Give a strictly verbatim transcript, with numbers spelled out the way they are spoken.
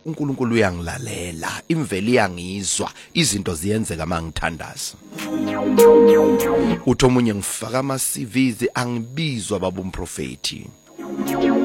uNkulunkulu uyangilalela, imvelo iyangizwa, izinto ziyenzeka mangithandaza. Uthi omunye ngifaka ama C Vs angibizwa babumprofeti.